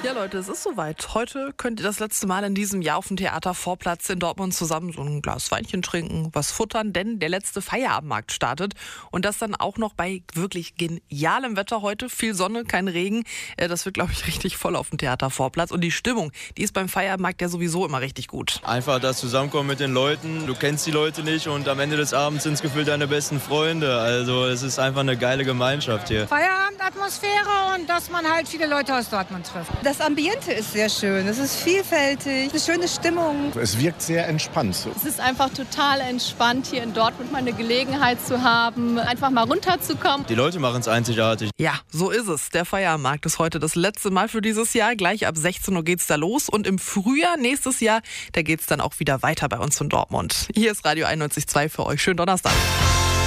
Ja, Leute, es ist soweit. Heute könnt ihr das letzte Mal in diesem Jahr auf dem Theatervorplatz in Dortmund zusammen so ein Glas Weinchen trinken, was futtern, denn der letzte Feierabendmarkt startet. Und das dann auch noch bei wirklich genialem Wetter heute. Viel Sonne, kein Regen. Das wird, glaube ich, richtig voll auf dem Theatervorplatz. Und die Stimmung, die ist beim Feierabendmarkt ja sowieso immer richtig gut. Einfach das Zusammenkommen mit den Leuten. Du kennst die Leute nicht und am Ende des Abends sind es gefühlt deine besten Freunde. Also es ist einfach eine geile Gemeinschaft hier. Feierabendatmosphäre und dass man halt viele Leute aus Dortmund trifft. Das Ambiente ist sehr schön, es ist vielfältig, eine schöne Stimmung. Es wirkt sehr entspannt. Es ist einfach total entspannt, hier in Dortmund mal eine Gelegenheit zu haben, einfach mal runterzukommen. Die Leute machen es einzigartig. Ja, so ist es. Der Feierabendmarkt ist heute das letzte Mal für dieses Jahr. Gleich ab 16 Uhr geht's da los und im Frühjahr nächstes Jahr, da geht's dann auch wieder weiter bei uns in Dortmund. Hier ist Radio 91.2 für euch. Schönen Donnerstag.